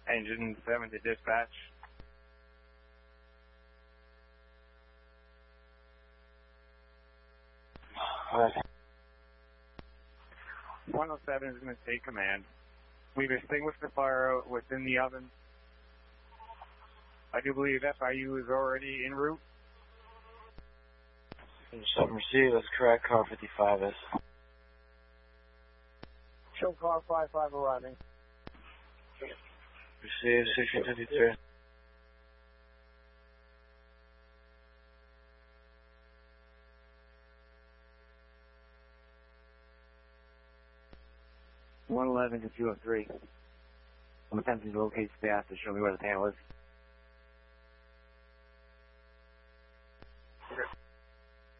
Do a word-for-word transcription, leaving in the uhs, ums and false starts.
Engine seven to dispatch. Alright. one oh seven is going to take command. We've extinguished the fire within the oven. I do believe F I U is already en route. seven received, that's correct, car fifty-five is. Show car five five arriving. Received, sixteen fifty-three. one eleven to two oh three. I'm attempting to locate staff to show me where the panel is.